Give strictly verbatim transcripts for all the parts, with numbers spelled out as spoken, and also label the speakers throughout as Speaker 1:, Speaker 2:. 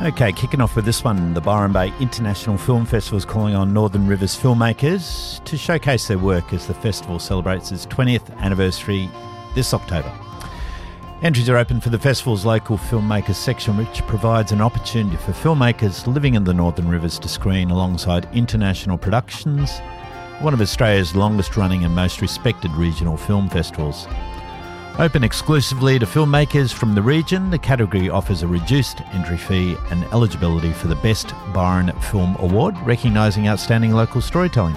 Speaker 1: Okay, kicking off with this one, the Byron Bay International Film Festival is calling on Northern Rivers filmmakers to showcase their work as the festival celebrates its twentieth anniversary this October. Entries are open for the festival's local filmmakers section, which provides an opportunity for filmmakers living in the Northern Rivers to screen alongside international productions, one of Australia's longest running and most respected regional film festivals. Open exclusively to filmmakers from the region, the category offers a reduced entry fee and eligibility for the Best Byron Film Award, recognising outstanding local storytelling.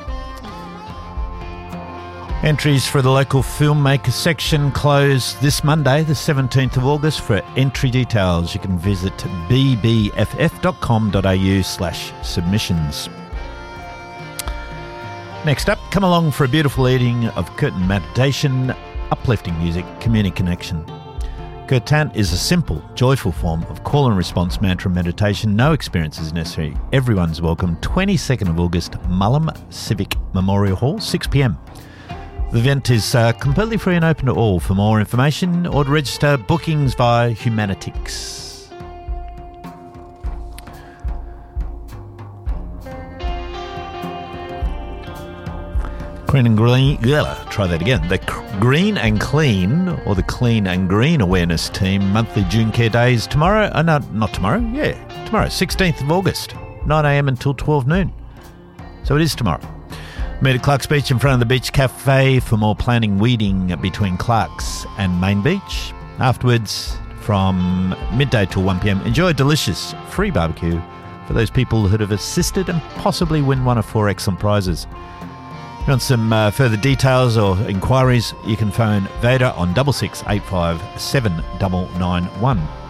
Speaker 1: Entries for the local filmmaker section close this Monday, the seventeenth of August. For entry details, you can visit b b f f dot com dot a u slash submissions. Next up, come along for a beautiful evening of Kirtan meditation, uplifting music, community connection. Kirtan is a simple, joyful form of call and response mantra meditation. No experience is necessary. Everyone's welcome. twenty-second of August, Mullum Civic Memorial Hall, six p m. The event is uh, completely free and open to all. For more information or to register, bookings via Humanitix. Green and Green, yeah, try that again. The Green and Clean, or the Clean and Green Awareness Team monthly June Care Days tomorrow. Oh, no, not tomorrow. Yeah, tomorrow, sixteenth of August, nine a m until twelve noon. So it is tomorrow. Meet at Clark's Beach in front of the Beach Cafe for more planning weeding between Clark's and Main Beach. Afterwards, from midday till one p m, enjoy a delicious free barbecue for those people who have assisted and possibly win one of four excellent prizes. If you want some uh, further details or inquiries, you can phone Vader on six six eight five seven nine nine one.